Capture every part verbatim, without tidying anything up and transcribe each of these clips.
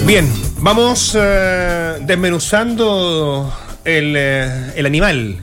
Bien, vamos eh, desmenuzando el, eh, el animal.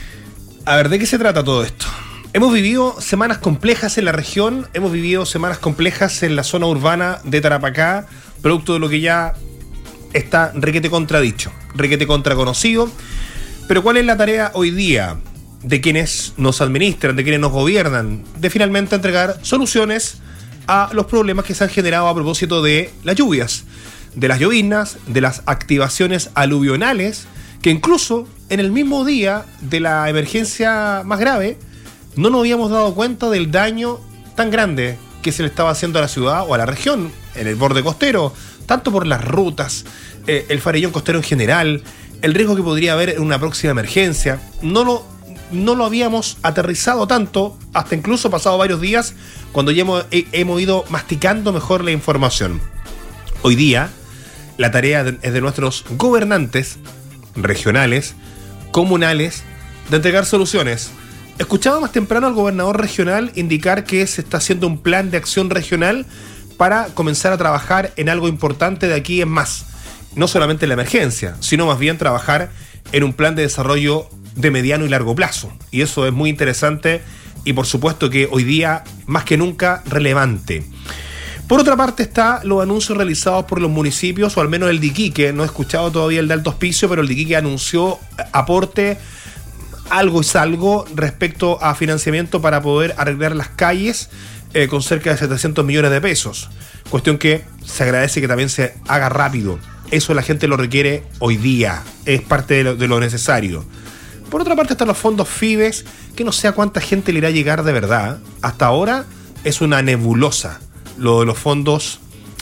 A ver, ¿de qué se trata todo esto? Hemos vivido semanas complejas en la región, hemos vivido semanas complejas en la zona urbana de Tarapacá, producto de lo que ya está requete contradicho, requete contraconocido. Pero ¿cuál es la tarea hoy día de quienes nos administran, de quienes nos gobiernan? De finalmente entregar soluciones a los problemas que se han generado a propósito de las lluvias, de las lloviznas, de las activaciones aluvionales, que incluso en el mismo día de la emergencia más grave no nos habíamos dado cuenta del daño tan grande que se le estaba haciendo a la ciudad o a la región, en el borde costero, tanto por las rutas, eh, el farellón costero en general, el riesgo que podría haber en una próxima emergencia. No lo, no lo habíamos aterrizado tanto, hasta incluso pasado varios días, cuando ya hemos, eh, hemos ido masticando mejor la información. Hoy día, la tarea de, es de nuestros gobernantes regionales, comunales, de entregar soluciones. Escuchaba más temprano al gobernador regional indicar que se está haciendo un plan de acción regional para comenzar a trabajar en algo importante de aquí en más. No solamente en la emergencia, sino más bien trabajar en un plan de desarrollo de mediano y largo plazo. Y eso es muy interesante y por supuesto que hoy día más que nunca relevante. Por otra parte está los anuncios realizados por los municipios, o al menos el de Iquique. No he escuchado todavía el de Alto Hospicio, pero el de Iquique anunció aporte, algo es algo, respecto a financiamiento para poder arreglar las calles eh, con cerca de setecientos millones de pesos. Cuestión que se agradece que también se haga rápido. Eso la gente lo requiere hoy día, es parte de lo, de lo necesario. Por otra parte están los fondos FIBES, que no sé a cuánta gente le irá a llegar de verdad. Hasta ahora es una nebulosa lo de los fondos,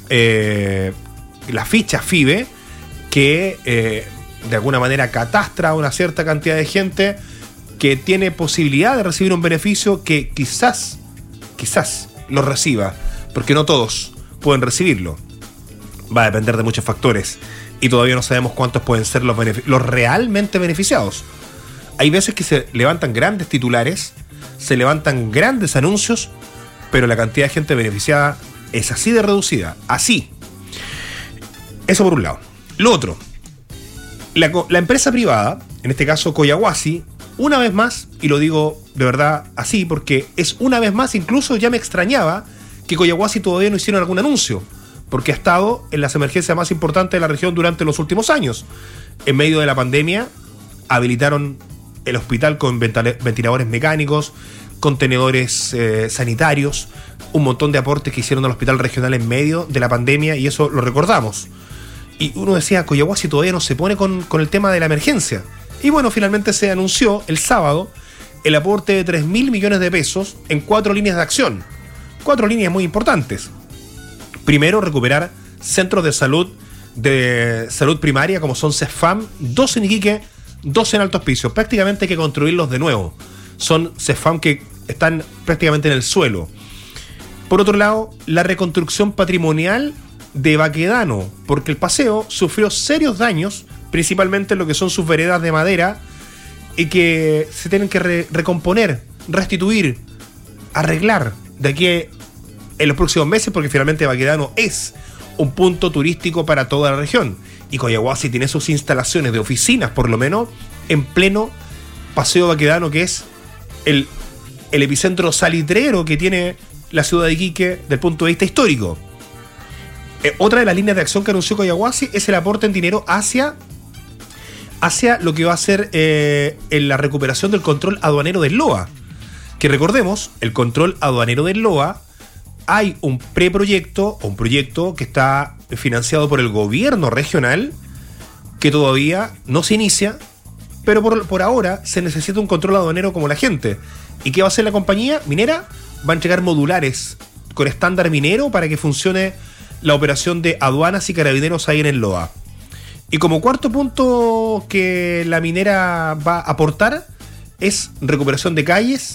eh, la ficha FIBE, que eh, de alguna manera catastra a una cierta cantidad de gente que tiene posibilidad de recibir un beneficio que quizás, quizás lo reciba, porque no todos pueden recibirlo. Va a depender de muchos factores y todavía no sabemos cuántos pueden ser los, benefic- los realmente beneficiados. Hay veces que se levantan grandes titulares, se levantan grandes anuncios, pero la cantidad de gente beneficiada es así de reducida, así. Eso por un lado. Lo otro, la, la empresa privada, en este caso Collahuasi, una vez más, y lo digo de verdad así, porque es una vez más, incluso ya me extrañaba que Collahuasi todavía no hicieron algún anuncio, porque ha estado en las emergencias más importantes de la región durante los últimos años. En medio de la pandemia, habilitaron el hospital con ventiladores mecánicos, contenedores eh, sanitarios, un montón de aportes que hicieron al hospital regional en medio de la pandemia, y eso lo recordamos. Y uno decía, Collahuasi todavía no se pone con, con el tema de la emergencia. Y bueno, finalmente se anunció el sábado el aporte de tres mil millones de pesos en cuatro líneas de acción. Cuatro líneas muy importantes. Primero, recuperar centros de salud, de salud primaria, como son CESFAM, dos en Iquique, dos en Alto Hospicio. Prácticamente hay que construirlos de nuevo. Son CESFAM que están prácticamente en el suelo. Por otro lado, la reconstrucción patrimonial de Baquedano, porque el paseo sufrió serios daños, principalmente en lo que son sus veredas de madera, y que se tienen que re- recomponer, restituir, arreglar de aquí en los próximos meses, porque finalmente Baquedano es un punto turístico para toda la región. Y Collahuasi tiene sus instalaciones de oficinas, por lo menos, en pleno paseo Baquedano, que es el, el epicentro salitrero que tiene la ciudad de Iquique desde el punto de vista histórico. Eh, otra de las líneas de acción que anunció Collahuasi es el aporte en dinero hacia, hacia lo que va a ser eh, en la recuperación del control aduanero del LOA. Que recordemos, el control aduanero del LOA, hay un preproyecto, o un proyecto que está financiado por el gobierno regional, que todavía no se inicia, pero por, por ahora se necesita un control aduanero como la gente. ¿Y qué va a hacer la compañía minera? Va a entregar modulares con estándar minero para que funcione la operación de aduanas y carabineros ahí en el LOA. Y como cuarto punto que la minera va a aportar es recuperación de calles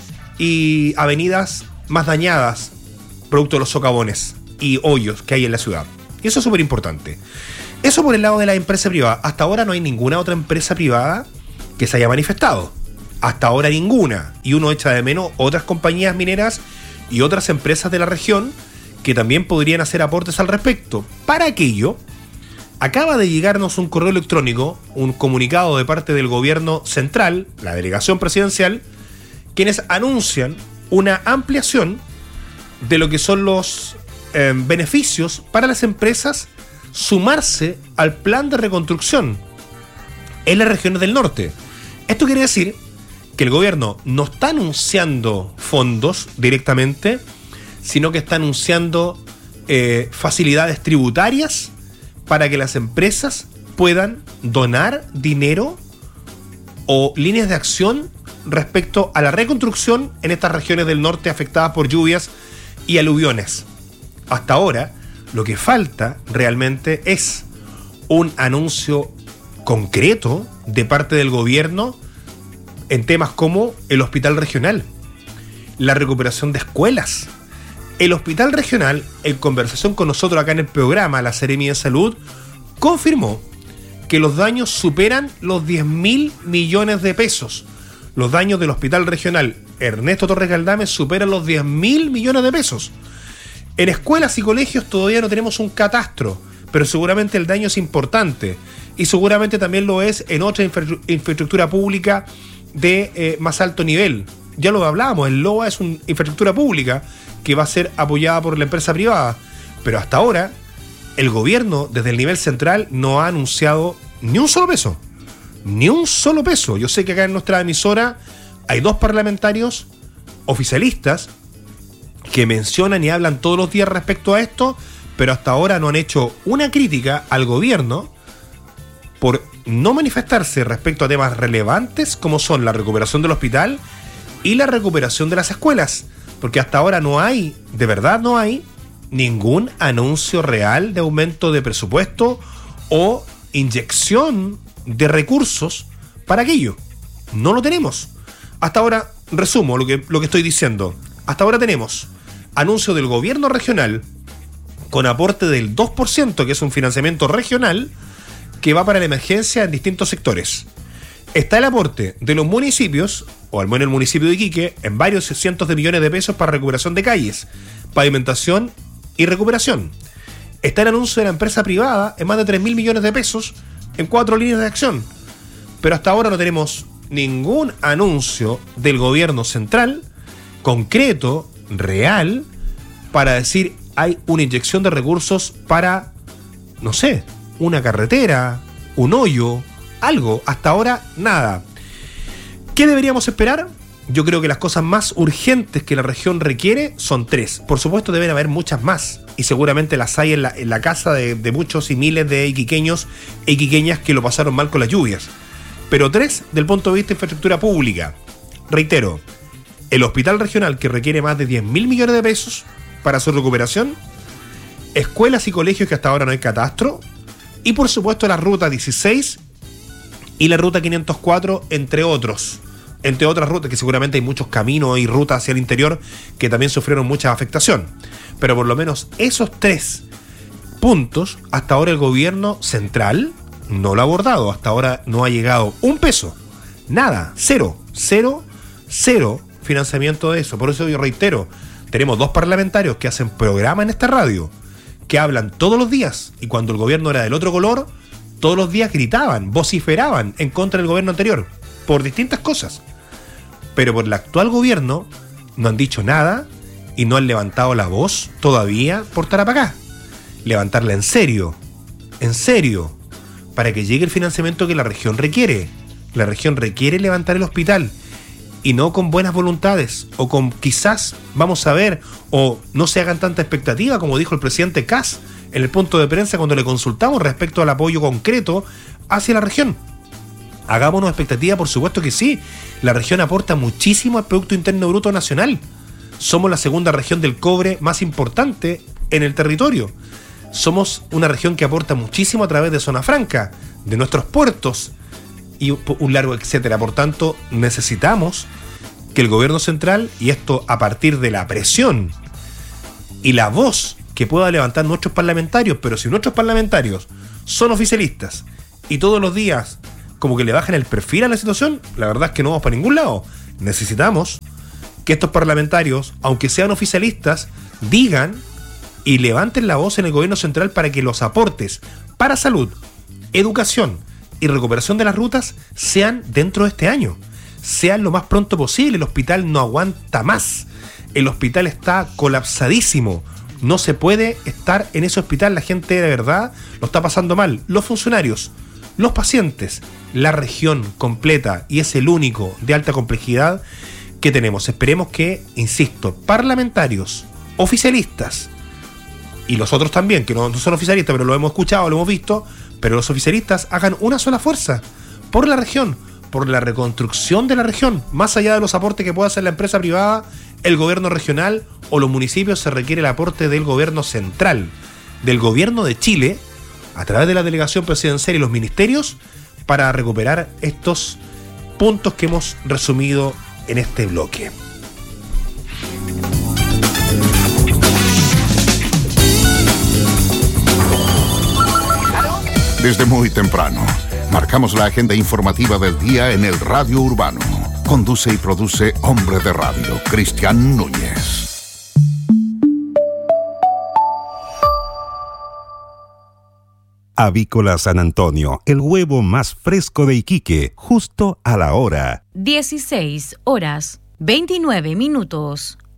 y avenidas más dañadas, producto de los socavones y hoyos que hay en la ciudad. Y eso es súper importante. Eso por el lado de la empresa privada. Hasta ahora no hay ninguna otra empresa privada que se haya manifestado. Hasta ahora ninguna. Y uno echa de menos otras compañías mineras y otras empresas de la región que también podrían hacer aportes al respecto. Para aquello, acaba de llegarnos un correo electrónico, un comunicado de parte del gobierno central, la delegación presidencial, quienes anuncian una ampliación de lo que son los eh, beneficios para las empresas sumarse al plan de reconstrucción en las regiones del norte. Esto quiere decir que el gobierno no está anunciando fondos directamente, sino que está anunciando eh, facilidades tributarias para que las empresas puedan donar dinero o líneas de acción respecto a la reconstrucción en estas regiones del norte afectadas por lluvias y aluviones. Hasta ahora, lo que falta realmente es un anuncio concreto de parte del gobierno en temas como el hospital regional, la recuperación de escuelas. El hospital regional, en conversación con nosotros acá en el programa, la Seremi de Salud, confirmó que los daños superan los diez mil millones de pesos. Los daños del hospital regional Ernesto Torres Galdames superan los diez mil millones de pesos. En escuelas y colegios todavía no tenemos un catastro, pero seguramente el daño es importante y seguramente también lo es en otra infra- infraestructura pública de eh, más alto nivel. Ya lo hablábamos, el LOA es una infraestructura pública que va a ser apoyada por la empresa privada, pero hasta ahora el gobierno desde el nivel central no ha anunciado ni un solo peso, ni un solo peso. Yo sé que acá en nuestra emisora hay dos parlamentarios oficialistas que mencionan y hablan todos los días respecto a esto, pero hasta ahora no han hecho una crítica al gobierno por no manifestarse respecto a temas relevantes como son la recuperación del hospital y la recuperación de las escuelas, porque hasta ahora no hay, de verdad no hay, ningún anuncio real de aumento de presupuesto o inyección de recursos para aquello. No lo tenemos. Hasta ahora, resumo lo que, lo que estoy diciendo. Hasta ahora tenemos anuncio del gobierno regional con aporte del dos por ciento, que es un financiamiento regional que va para la emergencia en distintos sectores. Está el aporte de los municipios, o al menos el municipio de Iquique, en varios cientos de millones de pesos para recuperación de calles, pavimentación y recuperación. Está el anuncio de la empresa privada en más de tres mil millones de pesos en cuatro líneas de acción. Pero hasta ahora no tenemos ningún anuncio del gobierno central concreto, real, para decir hay una inyección de recursos para, no sé, una carretera, un hoyo, algo. Hasta ahora, nada. ¿Qué deberíamos esperar? Yo creo que las cosas más urgentes que la región requiere son tres. Por supuesto deben haber muchas más, y seguramente las hay en la, en la casa de, de muchos y miles de iquiqueños e iquiqueñas que lo pasaron mal con las lluvias. Pero tres, del punto de vista de infraestructura pública. Reitero, el hospital regional, que requiere más de diez mil millones de pesos para su recuperación, escuelas y colegios que hasta ahora no hay catastro, y por supuesto la ruta dieciséis y la ruta quinientos cuatro, entre otros. Entre otras rutas, que seguramente hay muchos caminos y rutas hacia el interior que también sufrieron mucha afectación. Pero por lo menos esos tres puntos, hasta ahora el gobierno central no lo ha abordado. Hasta ahora no ha llegado un peso. Nada. Cero. Cero. Cero financiamiento de eso. Por eso yo reitero, tenemos dos parlamentarios que hacen programa en esta radio, que hablan todos los días, y cuando el gobierno era del otro color, todos los días gritaban, vociferaban en contra del gobierno anterior, por distintas cosas. Pero por el actual gobierno no han dicho nada y no han levantado la voz todavía por Tarapacá. Levantarla en serio, en serio, para que llegue el financiamiento que la región requiere. La región requiere levantar el hospital, y no con buenas voluntades, o con quizás, vamos a ver, o no se hagan tanta expectativa, como dijo el presidente Kass en el punto de prensa cuando le consultamos respecto al apoyo concreto hacia la región. Hagámonos expectativa, por supuesto que sí. La región aporta muchísimo al Producto Interno Bruto Nacional. Somos la segunda región del cobre más importante en el territorio. Somos una región que aporta muchísimo a través de Zona Franca, de nuestros puertos y un largo etcétera. Por tanto, necesitamos que el gobierno central, y esto a partir de la presión y la voz que pueda levantar nuestros parlamentarios, pero si nuestros parlamentarios son oficialistas y todos los días como que le bajan el perfil a la situación, la verdad es que no vamos para ningún lado. Necesitamos que estos parlamentarios, aunque sean oficialistas, digan y levanten la voz en el gobierno central para que los aportes para salud, educación y recuperación de las rutas sean dentro de este año. Sean lo más pronto posible. El hospital no aguanta más. El hospital está colapsadísimo. No se puede estar en ese hospital. La gente de verdad lo está pasando mal. Los funcionarios, los pacientes, la región completa, y es el único de alta complejidad que tenemos. Esperemos que, insisto, parlamentarios, oficialistas y los otros también, que no son oficialistas, pero lo hemos escuchado, lo hemos visto, pero los oficialistas hagan una sola fuerza por la región, por la reconstrucción de la región. Más allá de los aportes que pueda hacer la empresa privada, el gobierno regional o los municipios, se requiere el aporte del gobierno central, del gobierno de Chile, a través de la delegación presidencial y los ministerios, para recuperar estos puntos que hemos resumido en este bloque. Desde muy temprano, marcamos la agenda informativa del día en el Radio Urbano. Conduce y produce Hombre de Radio, Cristian Núñez. Avícola San Antonio, el huevo más fresco de Iquique, justo a la hora. dieciséis horas, veintinueve minutos.